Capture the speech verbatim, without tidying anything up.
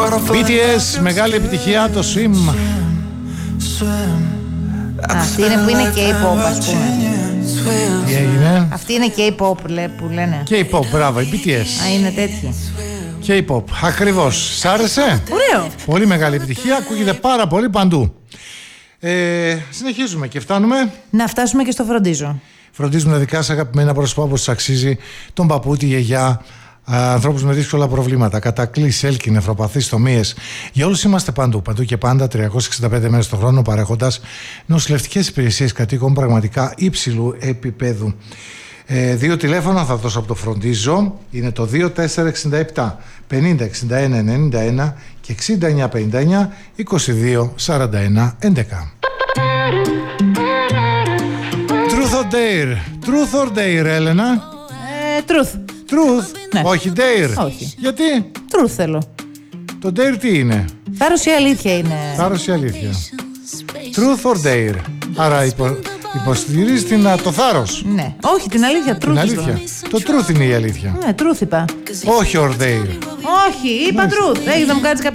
μπι τι ες, μεγάλη επιτυχία, το Swim. Αυτή είναι που είναι K-pop, ας πούμε. Τι έγινε? Αυτή είναι K-pop που λένε. K-pop, μπράβο, η μπι τι ες. Α, είναι τέτοια. K-pop, ακριβώς. Σ' άρεσε? Ωραίο. Πολύ μεγάλη επιτυχία, ακούγεται πάρα πολύ παντού. Ε, συνεχίζουμε και φτάνουμε. Να φτάσουμε και στο φροντίζω. Φροντίζουμε δικά σας αγαπημένα πρόσωπα όπως τους αξίζει, τον παππού, τη γιαγιά, ανθρώπους με δύσκολα προβλήματα, κατακλείς, έλκη, νευροπαθείς, τομίες. Για όλους είμαστε παντού, παντού και πάντα, τριακόσιες εξήντα πέντε μέρες το χρόνο, παρέχοντας νοσηλευτικές υπηρεσίες κατοίκων πραγματικά υψηλού επίπεδου. Ε, δύο τηλέφωνα θα δώσω από το φροντίζω, είναι το δύο τέσσερα εξήντα επτά πενήντα εξήντα ένα ενενήντα ένα και εξήντα εννιά πενήντα εννιά είκοσι δύο σαράντα ένα έντεκα. Truth or Dare? Truth or Dare, Έλενα? Ε, truth. Truth, ναι. Όχι Dare. Όχι. Γιατί? Truth θέλω. Το Dare τι είναι? Θάρρος ή αλήθεια είναι? Θάρρος ή αλήθεια. Truth or Dare? Άρα υπο, υποστηρίζει την, το θάρρος. Ναι. Όχι, την αλήθεια. Truth. Την αλήθεια. Το truth είναι η αλήθεια. Ναι, truth είπα. Όχι or Dare. Όχι, είπα truth. Έχεις να μου κάνεις κάποια